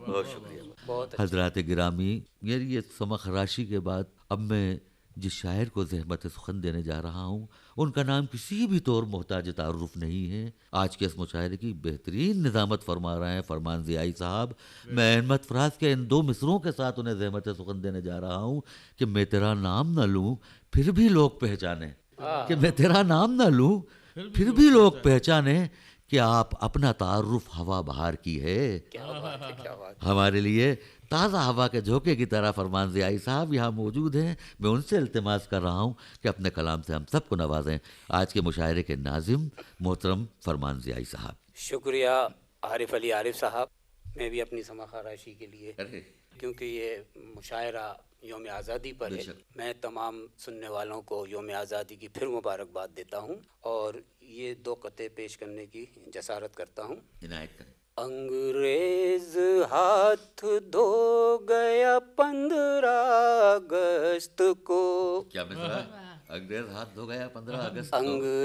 بہت شکریہ. بہت اچھا. حضرات گرامی، یہ سما خراشی کے بعد اب میں جس شاعر کو زحمت سخن دینے جا رہا ہوں ان کا نام کسی بھی طور محتاج تعارف نہیں ہے. آج کے اس مشاعرے کی بہترین نظامت فرما رہے ہیں فرمان ضیائی صاحب. میں احمد فراز کے ان 2 مصروں کے ساتھ انہیں زحمت سخن دینے جا رہا ہوں کہ میں تیرا نام نہ لوں پھر بھی لوگ پہچانیں، کہ میں تیرا نام نہ لوں پھر بھی لوگ پہچانیں کہ آپ اپنا تعارف ہوا بہار کی ہے. کیا بات ہے، کیا بات. ہمارے لیے تازہ ہوا کے جھونکے کی طرح فرمان ضیائی صاحب یہاں موجود ہیں. میں ان سے التماس کر رہا ہوں کہ اپنے کلام سے ہم سب کو نوازیں. آج کے مشاعرے کے ناظم محترم فرمان ضیائی صاحب. شکریہ عارف علی عارف صاحب. میں بھی اپنی سما خراشی کے لیے، کیونکہ یہ مشاعرہ یوم آزادی پر ہے، میں تمام سننے والوں کو یوم آزادی کی پھر مبارکباد دیتا ہوں اور یہ 2 قطعے پیش کرنے کی جسارت کرتا ہوں. عنایت کریں. انگریز ہاتھ دھو گیا 15 اگست کو. کیا مصرع؟ انگریز ہاتھ دھو گیا 15 اگست کو.